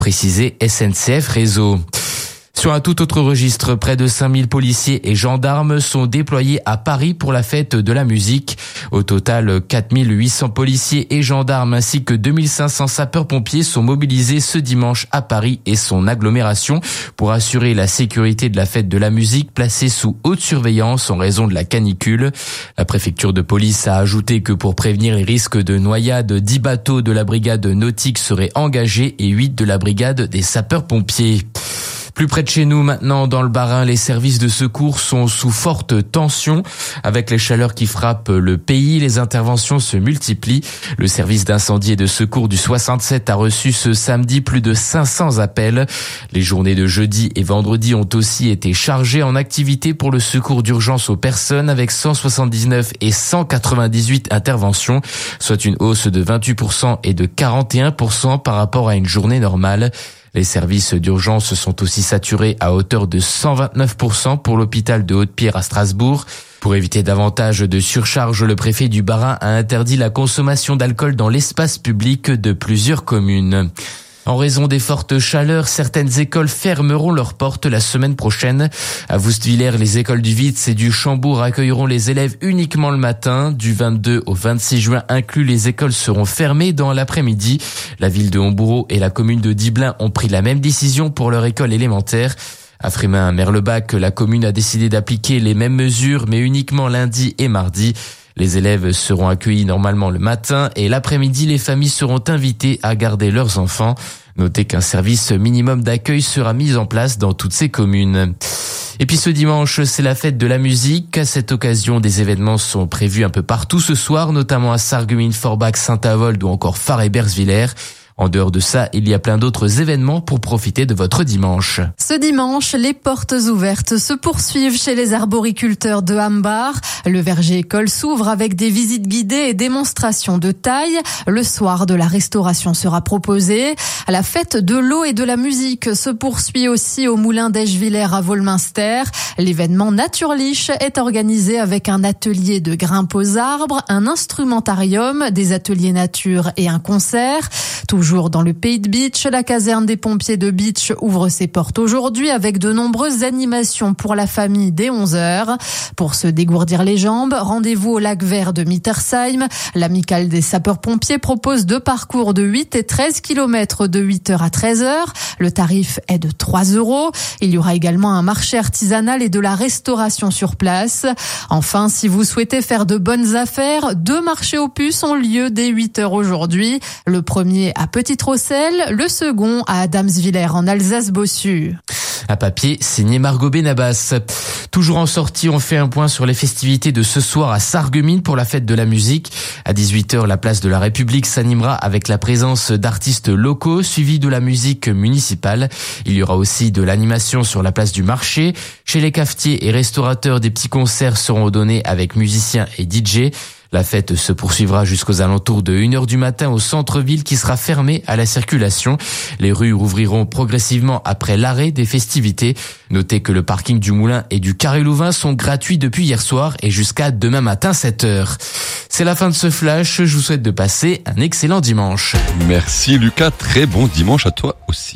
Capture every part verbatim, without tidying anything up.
précisé S N C F Réseau. Sur un tout autre registre, près de cinq mille policiers et gendarmes sont déployés à Paris pour la fête de la musique. Au total, quatre mille huit cents policiers et gendarmes ainsi que deux mille cinq cents sapeurs-pompiers sont mobilisés ce dimanche à Paris et son agglomération pour assurer la sécurité de la fête de la musique placée sous haute surveillance en raison de la canicule. La préfecture de police a ajouté que pour prévenir les risques de noyade, dix bateaux de la brigade nautique seraient engagés et huit de la brigade des sapeurs-pompiers. Plus près de chez nous maintenant, dans le Bas-Rhin, les services de secours sont sous forte tension. Avec les chaleurs qui frappent le pays, les interventions se multiplient. Le service d'incendie et de secours du soixante-sept a reçu ce samedi plus de cinq cents appels. Les journées de jeudi et vendredi ont aussi été chargées en activité pour le secours d'urgence aux personnes avec cent soixante-dix-neuf et cent quatre-vingt-dix-huit interventions, soit une hausse de vingt-huit pour cent et de quarante et un pour cent par rapport à une journée normale. Les services d'urgence sont aussi saturés à hauteur de cent vingt-neuf pour cent pour l'hôpital de Haute-Pierre à Strasbourg. Pour éviter davantage de surcharge, le préfet du Bas-Rhin a interdit la consommation d'alcool dans l'espace public de plusieurs communes. En raison des fortes chaleurs, certaines écoles fermeront leurs portes la semaine prochaine. À Woustvillers, les écoles du Vitz et du Chambourg accueilleront les élèves uniquement le matin. Du vingt-deux au vingt-six juin inclus, les écoles seront fermées dans l'après-midi. La ville de Homboureau et la commune de Diblin ont pris la même décision pour leur école élémentaire. À Frémin-Merlebach, la commune a décidé d'appliquer les mêmes mesures, mais uniquement lundi et mardi. Les élèves seront accueillis normalement le matin et l'après-midi, les familles seront invitées à garder leurs enfants. Notez qu'un service minimum d'accueil sera mis en place dans toutes ces communes. Et puis ce dimanche, c'est la fête de la musique. À cette occasion, des événements sont prévus un peu partout ce soir, notamment à Sarreguemines, Forbach, Saint-Avold ou encore Fars-et-Bersvillers. En dehors de ça, il y a plein d'autres événements pour profiter de votre dimanche. Ce dimanche, les portes ouvertes se poursuivent chez les arboriculteurs de Hambar. Le verger école s'ouvre avec des visites guidées et démonstrations de taille. Le soir de la restauration sera proposé. La fête de l'eau et de la musique se poursuit aussi au moulin d'Eschviller à Volminster. L'événement Naturlich est organisé avec un atelier de grimpe aux arbres, un instrumentarium, des ateliers nature et un concert. Toujours dans le pays de Bitche, la caserne des pompiers de Bitche ouvre ses portes aujourd'hui avec de nombreuses animations pour la famille dès onze heures. Pour se dégourdir les jambes, rendez-vous au lac vert de Mittersheim. L'amicale des sapeurs-pompiers propose deux parcours de huit et treize kilomètres de huit heures à treize heures. Le tarif est de trois euros. Il y aura également un marché artisanal et de la restauration sur place. Enfin, si vous souhaitez faire de bonnes affaires, deux marchés opus ont lieu dès huit heures aujourd'hui. Le premier à Petite-Rosselle, le second à Adamsviller en Alsace-Bossu. À papier, signé Margot Benabas. Toujours en sortie, on fait un point sur les festivités de ce soir à Sarreguemines pour la fête de la musique. À dix-huit heures, la place de la République s'animera avec la présence d'artistes locaux, suivis de la musique municipale. Il y aura aussi de l'animation sur la place du marché. Chez les cafetiers et restaurateurs, des petits concerts seront donnés avec musiciens et D J. La fête se poursuivra jusqu'aux alentours de une heure du matin au centre-ville qui sera fermé à la circulation. Les rues rouvriront progressivement après l'arrêt des festivités. Notez que le parking du Moulin et du Carré Louvain sont gratuits depuis hier soir et jusqu'à demain matin sept heures. C'est la fin de ce flash. Je vous souhaite de passer un excellent dimanche. Merci Lucas, très bon dimanche à toi aussi.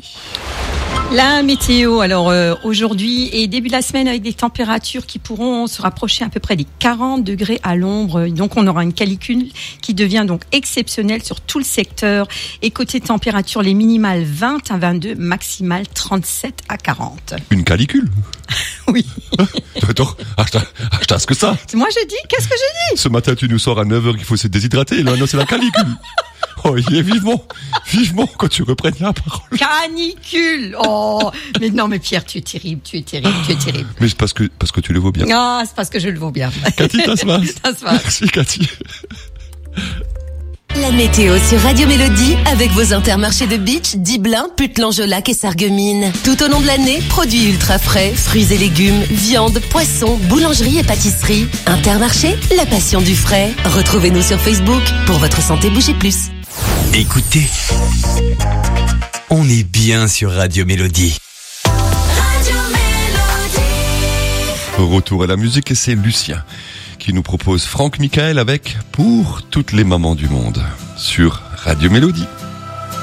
La météo, alors euh, aujourd'hui et début de la semaine avec des températures qui pourront se rapprocher à peu près des quarante degrés à l'ombre. Donc on aura une canicule qui devient donc exceptionnelle sur tout le secteur. Et côté température, les minimales vingt à vingt-deux, maximales trente-sept à quarante. Une canicule? Oui. Attends, achète ce que ça. Moi je dis, qu'est-ce que j'ai dit? Ce matin tu nous sors à neuf heures qu'il faut se déshydrater. Là, non, c'est la canicule. Oh, il est vivement, vivement quand tu reprennes la parole. Canicule. Oh, mais non, mais Pierre, tu es terrible, tu es terrible, tu es terrible. Mais c'est parce que, parce que tu le vaux bien. Ah, c'est parce que je le vaux bien. Cathy, Tasmas. Merci, Cathy. La météo sur Radio Mélodie avec vos intermarchés de Bitche, Diblin, Puttelange-Lac et Sarreguemines. Tout au long de l'année, produits ultra frais, fruits et légumes, viande, poissons, boulangerie et pâtisserie. Intermarché, la passion du frais. Retrouvez-nous sur Facebook. Pour votre santé, bougez plus. Écoutez, on est bien sur Radio Mélodie. Radio Mélodie. Retour à la musique et c'est Lucien qui nous propose Franck Michael avec Pour toutes les mamans du monde sur Radio Mélodie.